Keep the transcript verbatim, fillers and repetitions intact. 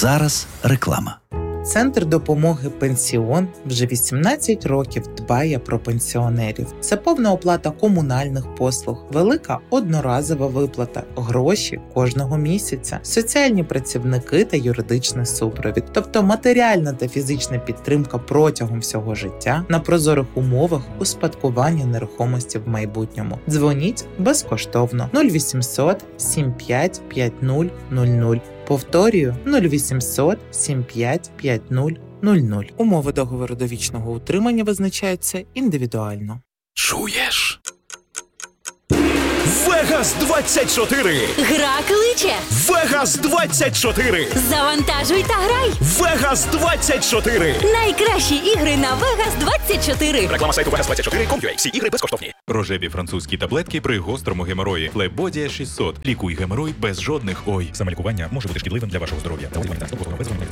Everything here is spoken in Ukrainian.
зараз реклама. Центр допомоги «Пенсіон» вже вісімнадцять років дбає про пенсіонерів. Це повна оплата комунальних послуг, велика одноразова виплата, гроші кожного місяця, соціальні працівники та юридичний супровід. Тобто матеріальна та фізична підтримка протягом всього життя на прозорих умовах успадкування нерухомості в майбутньому. Дзвоніть безкоштовно нуль вісімсот сім п'ять п'ять нуль нуль нуль. Повторюю, нуль вісімсот сім п'ять п'ять нуль нуль нуль. Умови договору довічного утримання визначаються індивідуально. Чуєш? Вегас двадцять чотири! Гра кличе! Вегас двадцять чотири! Завантажуй та грай! Вегас двадцять чотири! Найкращі ігри на Вегас двадцять чотири! Реклама сайту вегас двадцять чотири крапка ком крапка ю а. Всі ігри безкоштовні. Рожеві французькі таблетки при гострому геморої. Флебодія шістсот. Лікуй геморой без жодних ой. Самолікування може бути шкідливим для вашого здоров'я.